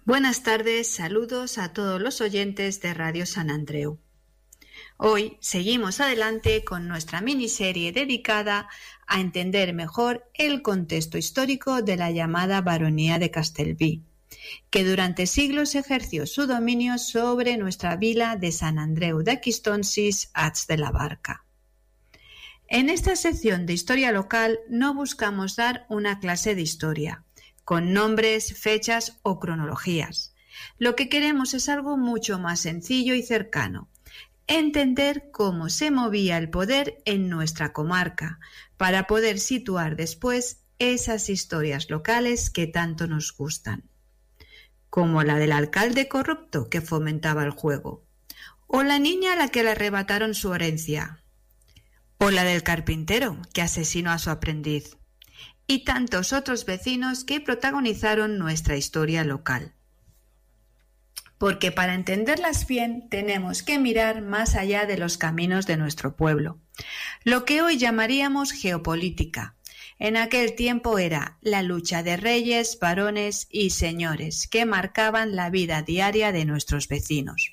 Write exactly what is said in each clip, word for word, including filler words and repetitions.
Buenas tardes, saludos a todos los oyentes de Radio San Andreu. Hoy seguimos adelante con nuestra miniserie dedicada a entender mejor el contexto histórico de la llamada Baronía de Castellví, que durante siglos ejerció su dominio sobre nuestra vila de San Andreu de Quistonsis, Ats de la Barca. En esta sección de historia local no buscamos dar una clase de historia, con nombres, fechas o cronologías. Lo que queremos es algo mucho más sencillo y cercano, entender cómo se movía el poder en nuestra comarca, para poder situar después esas historias locales que tanto nos gustan, como la del alcalde corrupto que fomentaba el juego, o la niña a la que le arrebataron su herencia, o la del carpintero que asesinó a su aprendiz, y tantos otros vecinos que protagonizaron nuestra historia local. Porque para entenderlas bien tenemos que mirar más allá de los caminos de nuestro pueblo. Lo que hoy llamaríamos geopolítica, en aquel tiempo era la lucha de reyes, varones y señores que marcaban la vida diaria de nuestros vecinos.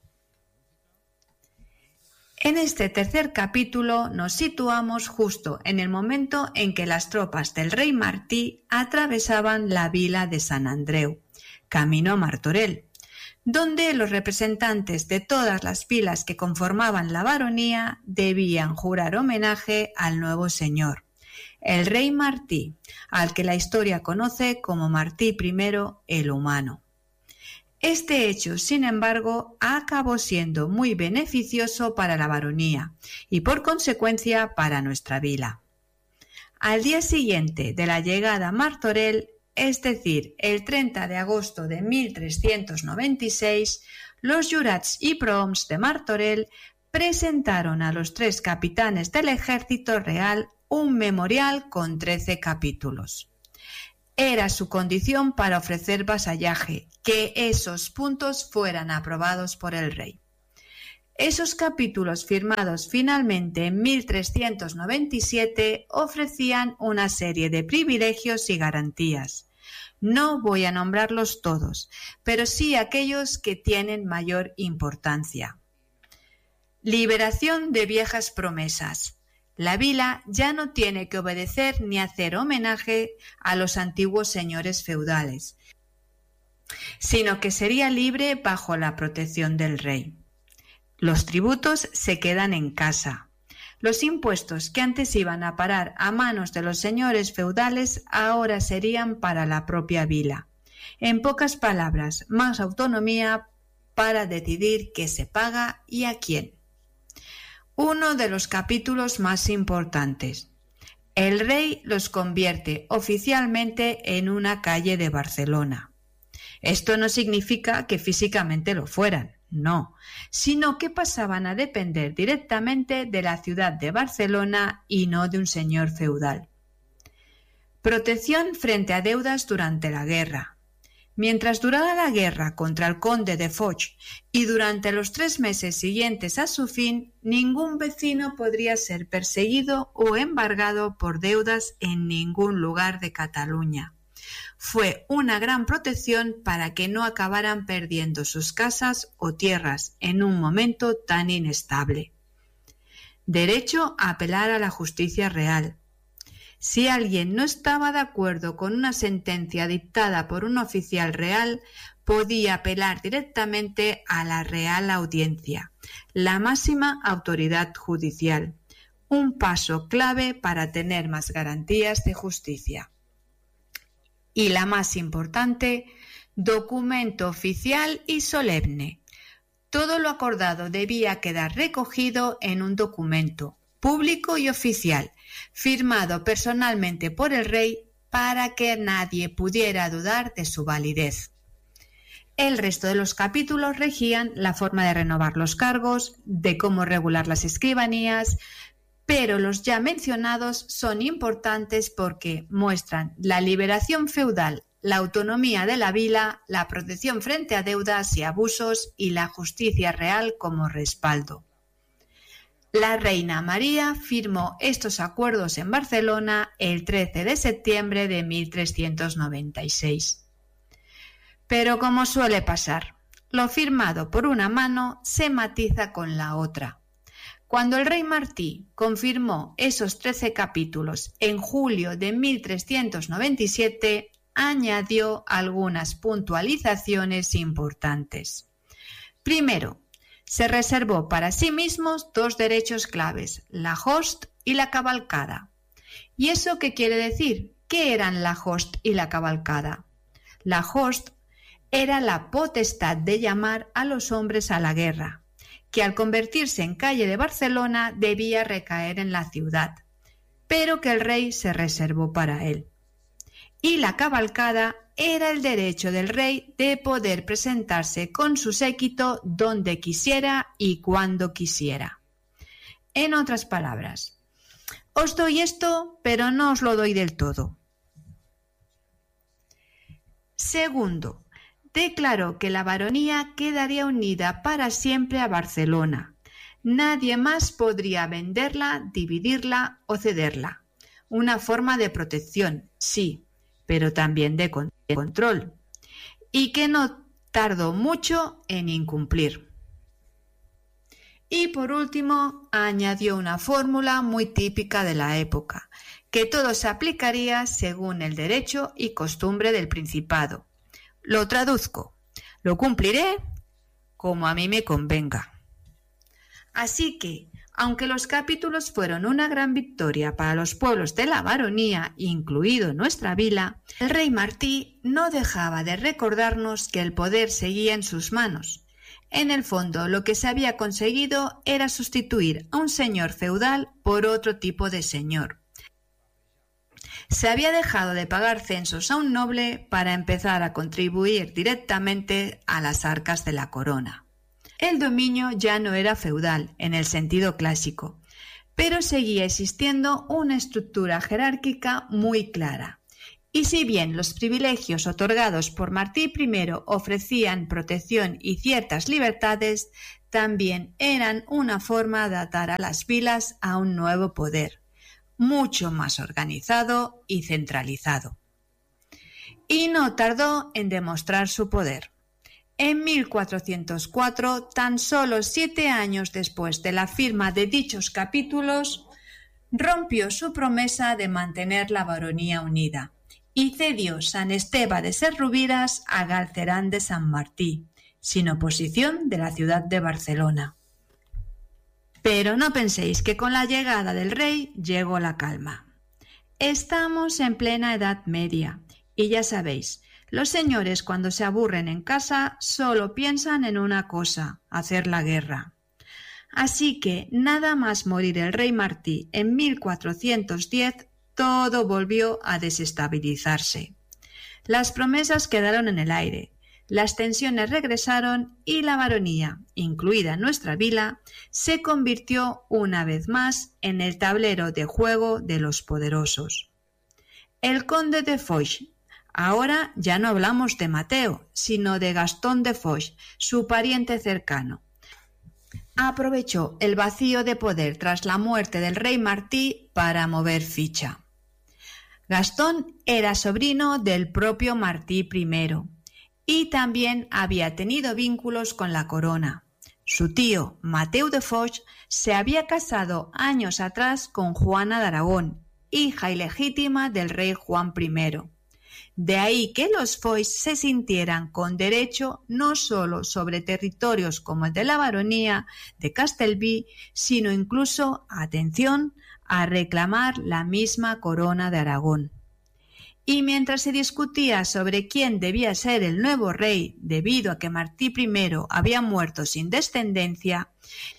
En este tercer capítulo nos situamos justo en el momento en que las tropas del rey Martí atravesaban la vila de San Andreu, camino a Martorell, donde los representantes de todas las vilas que conformaban la baronía debían jurar homenaje al nuevo señor, el rey Martí, al que la historia conoce como Martí primero el Humano. Este hecho, sin embargo, acabó siendo muy beneficioso para la baronía y, por consecuencia, para nuestra vila. Al día siguiente de la llegada a Martorell, es decir, el treinta de agosto de mil trescientos noventa y seis, los jurats y prohoms de Martorell presentaron a los tres capitanes del ejército real un memorial con trece capítulos. Era su condición para ofrecer vasallaje, que esos puntos fueran aprobados por el rey. Esos capítulos firmados finalmente en mil trescientos noventa y siete ofrecían una serie de privilegios y garantías. No voy a nombrarlos todos, pero sí aquellos que tienen mayor importancia. Liberación de viejas promesas. La vila ya no tiene que obedecer ni hacer homenaje a los antiguos señores feudales, sino que sería libre bajo la protección del rey. Los tributos se quedan en casa. Los impuestos que antes iban a parar a manos de los señores feudales ahora serían para la propia vila. En pocas palabras, más autonomía para decidir qué se paga y a quién. Uno de los capítulos más importantes. El rey los convierte oficialmente en una calle de Barcelona. Esto no significa que físicamente lo fueran, no, sino que pasaban a depender directamente de la ciudad de Barcelona y no de un señor feudal. Protección frente a deudas durante la guerra. Mientras durara la guerra contra el conde de Foix y durante los tres meses siguientes a su fin, ningún vecino podría ser perseguido o embargado por deudas en ningún lugar de Cataluña. Fue una gran protección para que no acabaran perdiendo sus casas o tierras en un momento tan inestable. Derecho a apelar a la justicia real. Si alguien no estaba de acuerdo con una sentencia dictada por un oficial real, podía apelar directamente a la Real Audiencia, la máxima autoridad judicial, un paso clave para tener más garantías de justicia. Y la más importante, documento oficial y solemne. Todo lo acordado debía quedar recogido en un documento público y oficial, firmado personalmente por el rey para que nadie pudiera dudar de su validez. El resto de los capítulos regían la forma de renovar los cargos, de cómo regular las escribanías, pero los ya mencionados son importantes porque muestran la liberación feudal, la autonomía de la vila, la protección frente a deudas y abusos y la justicia real como respaldo. La reina María firmó estos acuerdos en Barcelona el trece de septiembre de mil trescientos noventa y seis. Pero como suele pasar, lo firmado por una mano se matiza con la otra. Cuando el rey Martí confirmó esos trece capítulos en julio de mil trescientos noventa y siete, añadió algunas puntualizaciones importantes. Primero, se reservó para sí mismos dos derechos claves, la host y la cabalcada. ¿Y eso qué quiere decir? ¿Qué eran la host y la cabalcada? La host era la potestad de llamar a los hombres a la guerra, que al convertirse en calle de Barcelona debía recaer en la ciudad, pero que el rey se reservó para él. Y la cabalcada era el derecho del rey de poder presentarse con su séquito donde quisiera y cuando quisiera. En otras palabras, os doy esto, pero no os lo doy del todo. Segundo, declaró que la baronía quedaría unida para siempre a Barcelona. Nadie más podría venderla, dividirla o cederla. Una forma de protección, sí, pero también de control, y que no tardó mucho en incumplir. Y por último, añadió una fórmula muy típica de la época, que todo se aplicaría según el derecho y costumbre del Principado. Lo traduzco, lo cumpliré como a mí me convenga. Así que, aunque los capítulos fueron una gran victoria para los pueblos de la baronía, incluido nuestra vila, el rey Martí no dejaba de recordarnos que el poder seguía en sus manos. En el fondo, lo que se había conseguido era sustituir a un señor feudal por otro tipo de señor. Se había dejado de pagar censos a un noble para empezar a contribuir directamente a las arcas de la corona. El dominio ya no era feudal en el sentido clásico, pero seguía existiendo una estructura jerárquica muy clara. Y si bien los privilegios otorgados por Martí primero ofrecían protección y ciertas libertades, también eran una forma de atar a las vilas a un nuevo poder, mucho más organizado y centralizado. Y no tardó en demostrar su poder. En mil cuatrocientos cuatro, tan solo siete años después de la firma de dichos capítulos, rompió su promesa de mantener la baronía unida y cedió San Esteve de Serrubiras a Galcerán de San Martí, sin oposición de la ciudad de Barcelona. Pero no penséis que con la llegada del rey llegó la calma. Estamos en plena Edad Media y ya sabéis, los señores cuando se aburren en casa solo piensan en una cosa, hacer la guerra. Así que nada más morir el rey Martí en mil cuatrocientos diez, todo volvió a desestabilizarse. Las promesas quedaron en el aire, las tensiones regresaron y la baronía, incluida nuestra vila, se convirtió una vez más en el tablero de juego de los poderosos. El conde de Foix. Ahora ya no hablamos de Mateo, sino de Gastón de Foix, su pariente cercano. Aprovechó el vacío de poder tras la muerte del rey Martí para mover ficha. Gastón era sobrino del propio Martí primero y también había tenido vínculos con la corona. Su tío, Mateu de Foix, se había casado años atrás con Juana de Aragón, hija ilegítima del rey Juan primero. De ahí que los Foix se sintieran con derecho no solo sobre territorios como el de la baronía de Castelví, sino incluso, atención, a reclamar la misma corona de Aragón. Y mientras se discutía sobre quién debía ser el nuevo rey debido a que Martí primero había muerto sin descendencia,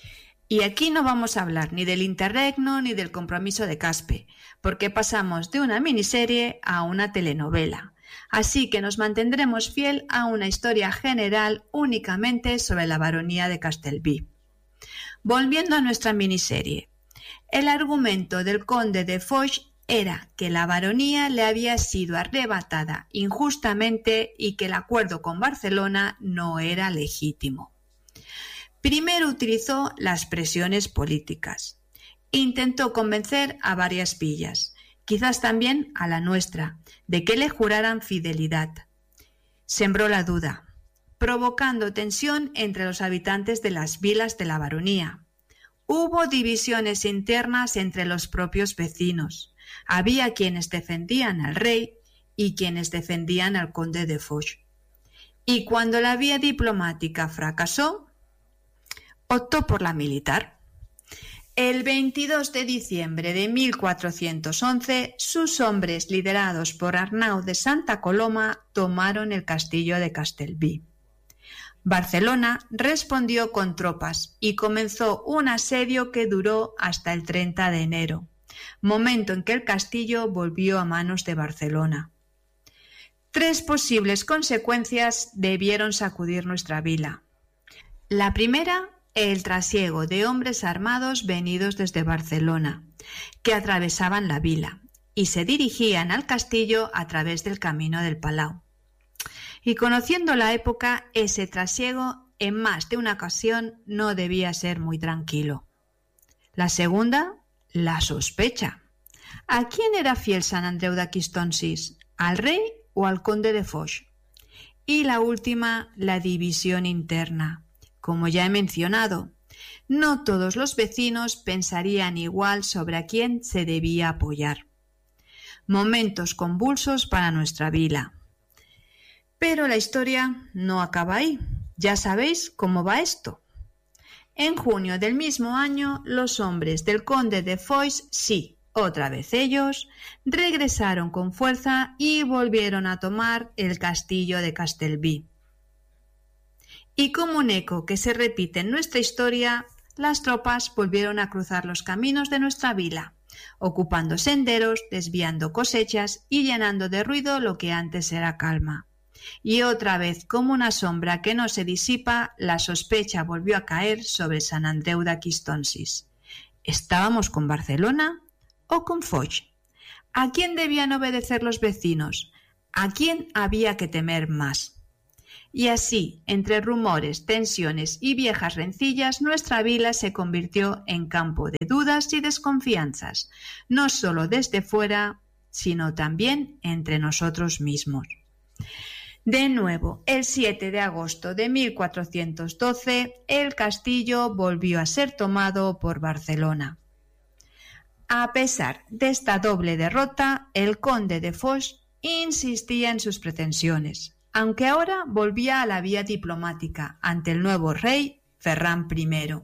y aquí no vamos a hablar ni del interregno ni del compromiso de Caspe, porque pasamos de una miniserie a una telenovela. Así que nos mantendremos fiel a una historia general únicamente sobre la baronía de Castelví. Volviendo a nuestra miniserie, el argumento del conde de Foix era que la baronía le había sido arrebatada injustamente y que el acuerdo con Barcelona no era legítimo. Primero utilizó las presiones políticas. Intentó convencer a varias villas, quizás también a la nuestra, de que le juraran fidelidad. sembró la duda, provocando tensión entre los habitantes de las vilas de la baronía. Hubo divisiones internas entre los propios vecinos. Había quienes defendían al rey y quienes defendían al conde de Foix. Y cuando la vía diplomática fracasó, optó por la militar. El veintidós de diciembre de mil cuatrocientos once, sus hombres, liderados por Arnau de Santa Coloma, tomaron el castillo de Castelví. Barcelona respondió con tropas y comenzó un asedio que duró hasta el treinta de enero, momento en que el castillo volvió a manos de Barcelona. Tres posibles consecuencias debieron sacudir nuestra vila. La primera, el trasiego de hombres armados venidos desde Barcelona, que atravesaban la vila y se dirigían al castillo a través del camino del Palau. Y conociendo la época, ese trasiego en más de una ocasión no debía ser muy tranquilo. La segunda, la sospecha. ¿A quién era fiel Sant Andreu de Quistonsis? ¿Al rey o al conde de Foix? Y la última, la división interna. Como ya he mencionado, no todos los vecinos pensarían igual sobre a quién se debía apoyar. Momentos convulsos para nuestra vila. Pero la historia no acaba ahí. Ya sabéis cómo va esto. En junio del mismo año, los hombres del conde de Foix, sí, otra vez ellos, regresaron con fuerza y volvieron a tomar el castillo de Castelví. Y como un eco que se repite en nuestra historia, las tropas volvieron a cruzar los caminos de nuestra vila, ocupando senderos, desviando cosechas y llenando de ruido lo que antes era calma. Y otra vez, como una sombra que no se disipa, la sospecha volvió a caer sobre Sant Andreu de Quistonsis. ¿Estábamos con Barcelona o con Foix? ¿A quién debían obedecer los vecinos? ¿A quién había que temer más? Y así, entre rumores, tensiones y viejas rencillas, nuestra vila se convirtió en campo de dudas y desconfianzas, no solo desde fuera, sino también entre nosotros mismos. De nuevo, el siete de agosto de mil cuatrocientos doce, el castillo volvió a ser tomado por Barcelona. A pesar de esta doble derrota, el conde de Foix insistía en sus pretensiones, aunque ahora volvía a la vía diplomática ante el nuevo rey Ferran primero.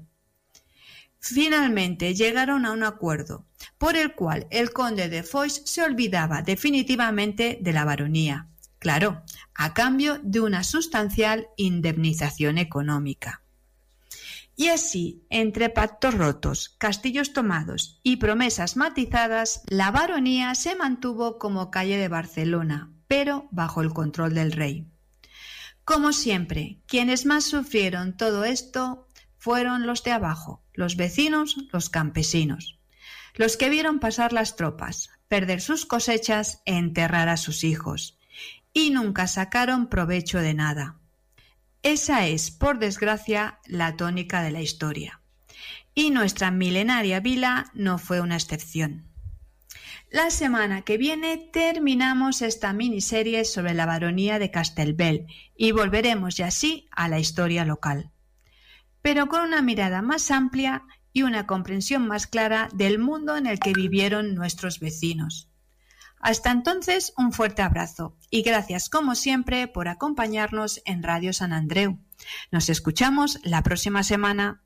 Finalmente llegaron a un acuerdo, por el cual el conde de Foix se olvidaba definitivamente de la baronía, claro, a cambio de una sustancial indemnización económica. Y así, entre pactos rotos, castillos tomados y promesas matizadas, la baronía se mantuvo como calle de Barcelona, pero bajo el control del rey. Como siempre, quienes más sufrieron todo esto fueron los de abajo, los vecinos, los campesinos, los que vieron pasar las tropas, perder sus cosechas e enterrar a sus hijos, y nunca sacaron provecho de nada. Esa es, por desgracia, la tónica de la historia. Y nuestra milenaria vila no fue una excepción. La semana que viene terminamos esta miniserie sobre la baronía de Castelbell y volveremos ya sí a la historia local, pero con una mirada más amplia y una comprensión más clara del mundo en el que vivieron nuestros vecinos. Hasta entonces, un fuerte abrazo y gracias como siempre por acompañarnos en Radio Sant Andreu. Nos escuchamos la próxima semana.